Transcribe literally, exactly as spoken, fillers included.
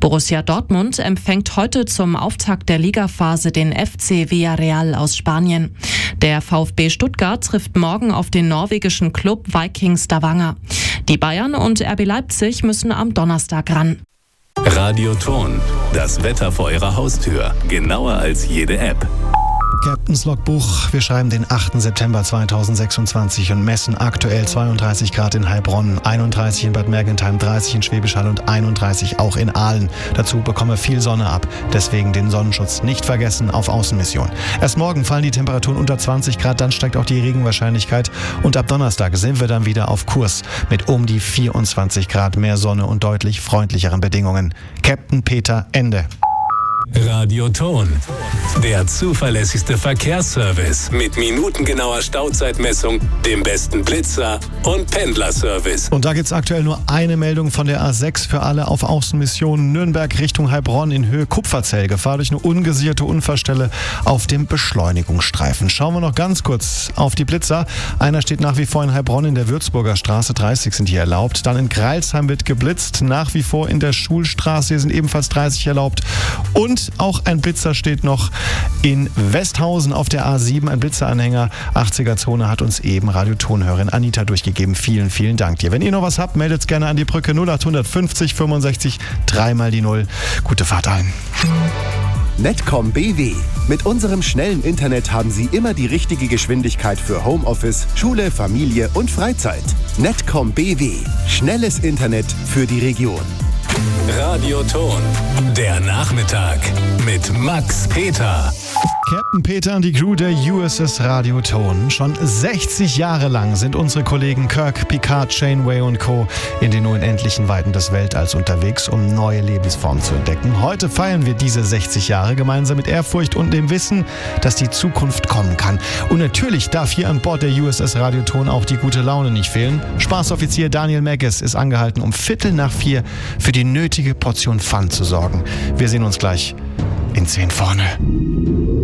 Borussia Dortmund empfängt heute zum Auftakt der Ligaphase den F C Villarreal aus Spanien. Der VfB Stuttgart trifft morgen auf den norwegischen Club Viking Stavanger. Die Bayern und R B Leipzig müssen am Donnerstag ran. Radioton, das Wetter vor Ihrer Haustür, genauer als jede App. Captain's Logbuch, wir schreiben den achten September zweitausendsechsundzwanzig und messen aktuell zweiunddreißig Grad in Heilbronn, einunddreißig in Bad Mergentheim, dreißig in Schwäbisch Hall und einunddreißig auch in Aalen. Dazu bekommen wir viel Sonne ab, deswegen den Sonnenschutz nicht vergessen auf Außenmission. Erst morgen fallen die Temperaturen unter zwanzig Grad, dann steigt auch die Regenwahrscheinlichkeit und ab Donnerstag sind wir dann wieder auf Kurs mit um die vierundzwanzig Grad, mehr Sonne und deutlich freundlicheren Bedingungen. Captain Peter, Ende. Radioton, der zuverlässigste Verkehrsservice mit minutengenauer Stauzeitmessung, dem besten Blitzer und Pendlerservice. Und da gibt es aktuell nur eine Meldung von der A sechs für alle auf Außenmission Nürnberg Richtung Heilbronn in Höhe Kupferzell. Gefahr durch eine ungesicherte Unfallstelle auf dem Beschleunigungsstreifen. Schauen wir noch ganz kurz auf die Blitzer. Einer steht nach wie vor in Heilbronn in der Würzburger Straße, dreißig sind hier erlaubt. Dann in Greilsheim wird geblitzt, nach wie vor in der Schulstraße, hier sind ebenfalls dreißig erlaubt. Und auch ein Blitzer steht noch in Westhausen auf der A sieben, ein Blitzeranhänger, achtziger-Zone, hat uns eben Radiotonhörerin Anita durchgegeben. Vielen, vielen Dank dir. Wenn ihr noch was habt, meldet es gerne an die Brücke null acht fünfzig fünfundsechzig, dreimal die Null. Gute Fahrt allen. Netcom B W. Mit unserem schnellen Internet haben Sie immer die richtige Geschwindigkeit für Homeoffice, Schule, Familie und Freizeit. Netcom B W. Schnelles Internet für die Region. Radioton, der Nachmittag mit Max Peter. Captain Peter und die Crew der U S S Radioton. Schon sechzig Jahre lang sind unsere Kollegen Kirk, Picard, Janeway und Co. in den unendlichen Weiten des Weltalls unterwegs, um neue Lebensformen zu entdecken. Heute feiern wir diese sechzig Jahre gemeinsam mit Ehrfurcht und dem Wissen, dass die Zukunft kommen kann. Und natürlich darf hier an Bord der U S S Radioton auch die gute Laune nicht fehlen. Spaßoffizier Daniel Megges ist angehalten, um Viertel nach vier für die nötige Portion Fun zu sorgen. Wir sehen uns gleich in zehn vorne.